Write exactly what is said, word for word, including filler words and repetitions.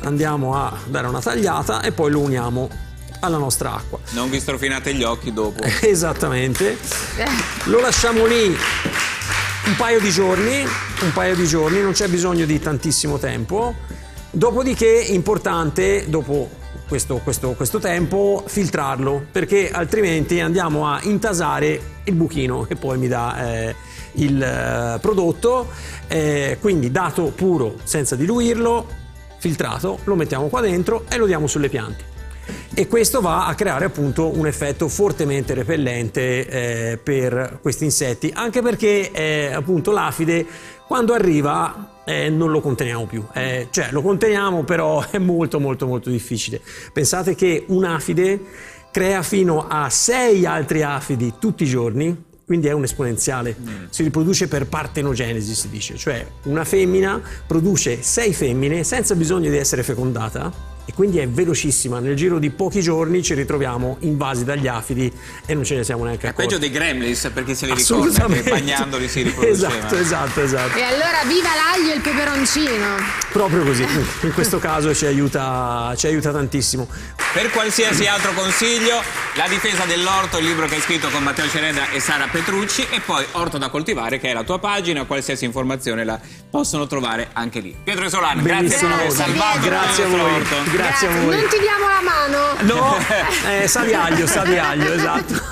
andiamo a dare una tagliata e poi lo uniamo alla nostra acqua. Non vi strofinate gli occhi dopo. Esattamente. Lo lasciamo lì un paio di giorni, un paio di giorni, non c'è bisogno di tantissimo tempo. Dopodiché è importante, dopo questo, questo, questo tempo, filtrarlo, perché altrimenti andiamo a intasare il buchino che poi mi dà eh, il eh, prodotto. Eh, quindi dato puro, senza diluirlo, filtrato, lo mettiamo qua dentro e lo diamo sulle piante. E questo va a creare appunto un effetto fortemente repellente eh, per questi insetti, anche perché eh, appunto l'afide quando arriva eh, non lo conteniamo più, eh, cioè lo conteniamo però è molto molto molto difficile. Pensate che un'afide crea fino a sei altri afidi tutti i giorni, quindi è un esponenziale, mm. si riproduce per partenogenesi si dice, cioè una femmina produce sei femmine senza bisogno di essere fecondata. E quindi è velocissima, nel giro di pochi giorni ci ritroviamo invasi dagli afidi e non ce ne siamo neanche accorti. È peggio dei Gremlins, perché se li ricorda che bagnandoli si riproducevano. Esatto, esatto, esatto. E allora viva l'aglio e il peperoncino! Proprio così, in questo caso ci aiuta, ci aiuta tantissimo. Per qualsiasi altro consiglio, La difesa dell'orto, il libro che hai scritto con Matteo Cereda e Sara Petrucci, e poi Orto da coltivare, che è la tua pagina, qualsiasi informazione la possono trovare anche lì. Pietro Isolani, grazie per aver salvato grazie a voi. Orto. Grazie a voi. Non ti diamo la mano. No, eh, sa di aglio, sa di aglio, esatto.